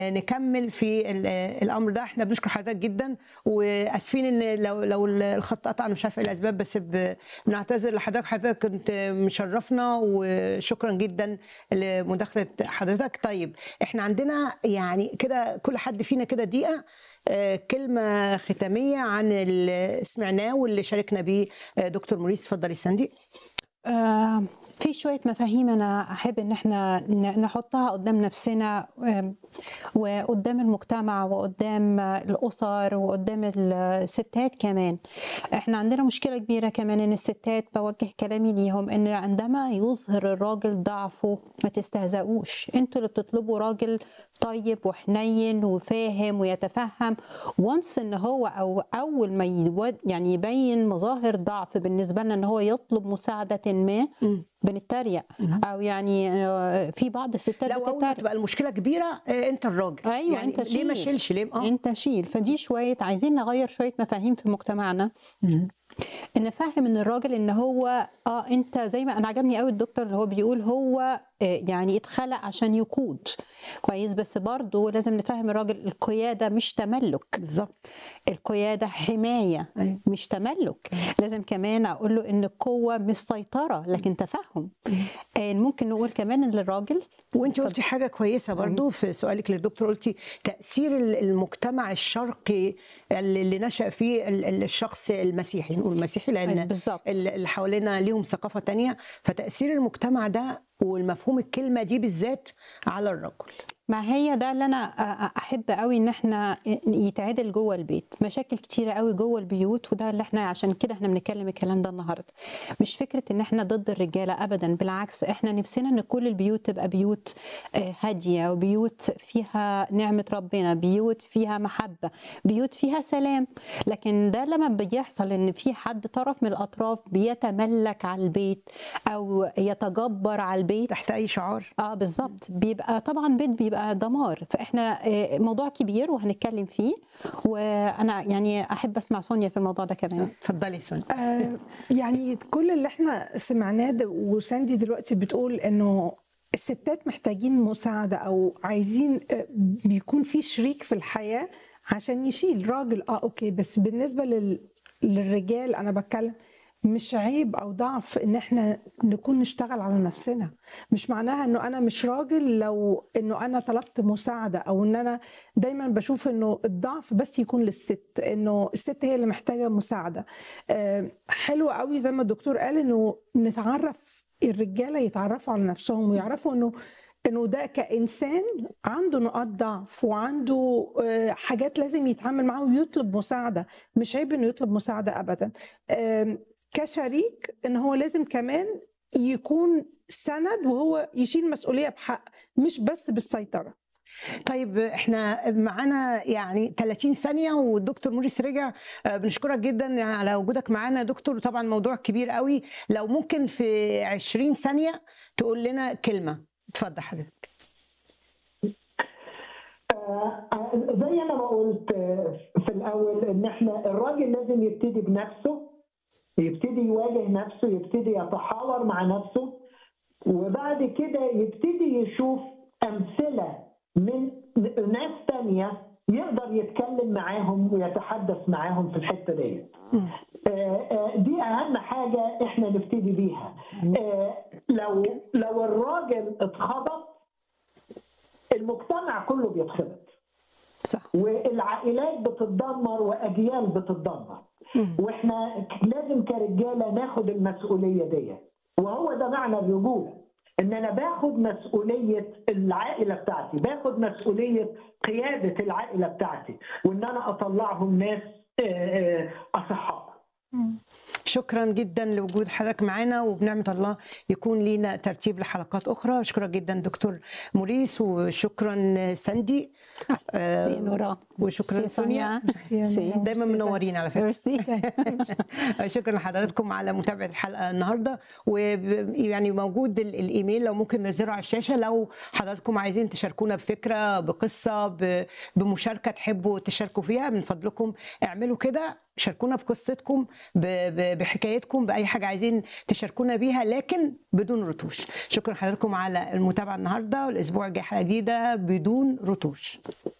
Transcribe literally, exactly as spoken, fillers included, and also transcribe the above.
نكمل في ال- الامر ده. احنا بنشكر حضرتك جدا واسفين ان لو لو الخط قطع، انا مش عارفه ايه الاسباب، بس ب- بنعتذر لحضرتك. حضرتك كنت مشرفنا وشكرا جدا لمداخله حضرتك. طيب احنا عندنا يعني كده كل حد فينا كده دقيقه، آه، كلمه ختاميه عن اللي سمعناه واللي شاركنا بيه آه، دكتور موريس. اتفضلي ساندي. آه، في شوية مفاهيم أنا أحب إن إحنا ن- نحطها قدام نفسنا، آم، وقدام المجتمع وقدام الأسر وقدام الستات كمان. إحنا عندنا مشكلة كبيرة كمان إن الستات، بوجه كلامي ليهم، إن عندما يظهر الراجل ضعفه ما تستهزئوش. أنتوا اللي بتطلبوا راجل طيب وحنين وفاهم ويتفهم. وانس إن هو أو أول ما يود يعني يبين مظاهر ضعف بالنسبة لنا، إن هو يطلب مساعدة ما، مم. بنتريق. او يعني آه، في بعض الستات لو اول ما بتتريق. تبقى المشكله كبيره آه، انت الراجل، ايوه، يعني انت ليه ما شيل، شيلش؟ ليه اه انت شيل. فدي شويه عايزين نغير شويه مفاهيم في مجتمعنا، مم. ان فاهم ان الراجل ان هو اه انت زي ما انا عجبني قوي الدكتور اللي هو بيقول هو آه، يعني اتخلق عشان يقود كويس. بس برضه لازم نفهم الراجل القياده مش تملك، بالظبط. القياده حمايه أيوة. مش تملك. لازم كمان اقول له ان القوه مش سيطره لكن تفهم. آه، ممكن نقول كمان ان الراجل، وانت قلتي حاجه كويسه برضو في سؤالك للدكتور، قلتي تاثير المجتمع الشرقي اللي نشا فيه ال- الشخص المسيحي، نقول المسيحي لان بالظبط. اللي حوالينا ليهم ثقافه تانية، فتاثير المجتمع ده والمفهوم الكلمه دي بالذات على الرجل. ما هي ده اللي انا أ- احب قوي ان احنا يتعدل جوه البيت. مشاكل كتيره قوي جوه البيوت، وده اللي احنا عشان كده احنا بنتكلم الكلام ده النهارده. مش فكره ان احنا ضد الرجاله ابدا، بالعكس احنا نفسنا ان كل البيوت تبقى بيوت آه، هاديه، وبيوت فيها نعمه ربنا، بيوت فيها محبه، بيوت فيها سلام. لكن ده لما بيحصل ان في حد طرف من الاطراف بيتملك على البيت او يتجبر على البيت تحت اي شعار. اه بالظبط، بيبقى طبعا بيت بيبقى دمار. فاحنا آه، موضوع كبير وهنتكلم فيه، وانا يعني احب اسمع سونيا في الموضوع ده كمان. اتفضلي سونيا. آه، يعني كل اللي احنا سمعناه ده، وساندي دلوقتي بتقول انه الستات محتاجين مساعدة او عايزين آه، بيكون في شريك في الحياة عشان يشيل راجل. اه اوكي، بس بالنسبة لل... للرجال انا بتكلم، مش عيب او ضعف ان احنا نكون نشتغل على نفسنا. مش معناها انه انا مش راجل لو انه انا طلبت مساعدة، او ان انا دايما بشوف انه الضعف بس يكون للست، انه الست هي اللي محتاجة مساعدة. آه، حلو قوي زي ما الدكتور قال انه نتعرف، الرجالة يتعرفوا على نفسهم ويعرفوا انه انه ده كإنسان عنده نقاط ضعف وعنده آه، حاجات لازم يتعامل معاها ويطلب مساعدة. مش عيب انه يطلب مساعدة ابدا. آم، كشريك ان هو لازم كمان يكون سند، وهو يشيل مسؤولية بحق مش بس بالسيطرة. طيب احنا معانا يعني ثلاثين ثانية والدكتور موريس رجع. آه، بنشكرك جدا على وجودك معانا يا دكتور. طبعا موضوع كبير قوي، لو ممكن في عشرين ثانية تقول لنا كلمة. اتفضل حضرتك. آه، زي انا ما قلت آه، في الاول، ان احنا الراجل لازم يبتدي بنفسه، يبتدي يواجه نفسه، يبتدي يتحاور مع نفسه، وبعد كده يبتدي يشوف امثله من ناس تانية يقدر يتكلم معاهم ويتحدث معاهم في الحته دي. آه، آه، دي اهم حاجه احنا نبتدي بيها. آه، لو لو الراجل اتخبط، المجتمع كله بيتخبط، صح. والعائلات بتتدمر واجيال بتتدمر. واحنا لازم كرجاله ناخد المسؤوليه دي، وهو ده معنى الرجوله، ان انا باخد مسؤوليه العائله بتاعتي، باخد مسؤوليه قياده العائله بتاعتي، وان انا اطلعهم ناس آه، آه، اصحاء. شكرا جدا لوجود حضرتك معانا، وبنعمة الله يكون لينا ترتيب لحلقات أخرى. أشكرك جدا دكتور موريس، وشكرا ساندي، آه، سي نورا، وشكرا سي سونيا. سونيا، سي دايما منورين على فكرة. ميرسي. شكرا لحضراتكم على متابعة الحلقة النهاردة. ويعني موجود ال- الإيميل لو ممكن نظهره على الشاشة، لو حضراتكم عايزين تشاركونا بفكرة، بقصة، ب- بمشاركة تحبوا تشاركوا فيها، من فضلكم اعملوا كده. شاركونا بقصتكم، بحكايتكم، باي حاجه عايزين تشاركونا بيها، لكن بدون رتوش. شكرا حضراتكم على المتابعه النهارده، والاسبوع الجاي حلقه جديده بدون رتوش.